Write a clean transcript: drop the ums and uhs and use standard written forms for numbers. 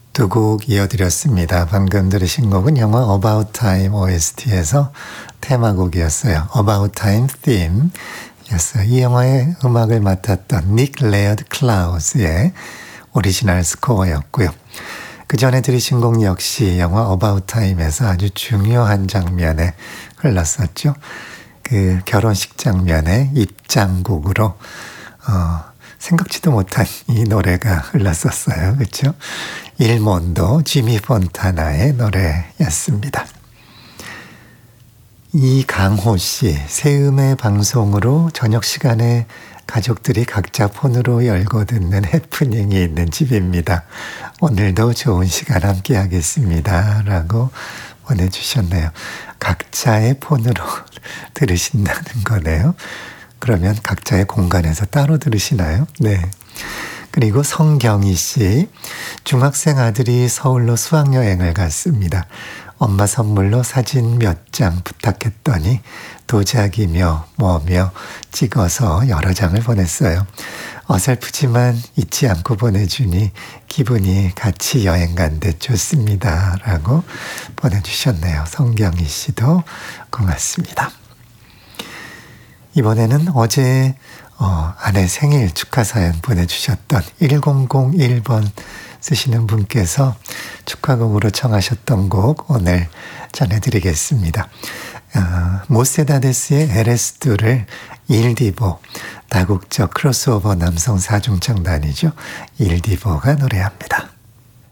두 곡 이어드렸습니다. 방금 들으신 곡은 영화 About Time OST에서 테마곡이었어요. About Time Theme 였어요. 이 영화의 음악을 맡았던 닉 레어드 클라우스의 오리지널 스코어였고요. 그 전에 들으신 곡 역시 영화 About Time에서 아주 중요한 장면에 흘렀었죠. 그 결혼식 장면의 입장곡으로 생각지도 못한 이 노래가 흘렀었어요. 그렇죠? 일몬도 지미 폰타나의 노래였습니다. 이강호 씨, 새음의 방송으로 저녁 시간에 가족들이 각자 폰으로 열고 듣는 해프닝이 있는 집입니다. 오늘도 좋은 시간 함께 하겠습니다. 라고 보내주셨네요. 각자의 폰으로 들으신다는 거네요. 그러면 각자의 공간에서 따로 들으시나요? 네. 그리고 성경희 씨, 중학생 아들이 서울로 수학여행을 갔습니다. 엄마 선물로 사진 몇 장 부탁했더니 도자기며 뭐며 찍어서 여러 장을 보냈어요. 어설프지만 잊지 않고 보내주니 기분이 같이 여행 간 듯 좋습니다. 라고 보내주셨네요. 성경희 씨도 고맙습니다. 이번에는 어제 아내 생일 축하 사연 보내주셨던 1001번 쓰시는 분께서 축하곡으로 청하셨던 곡 오늘 전해드리겠습니다. 모세다데스의 LS2를 일디보, 다국적 크로스오버 남성 사중창단이죠. 일디보가 노래합니다.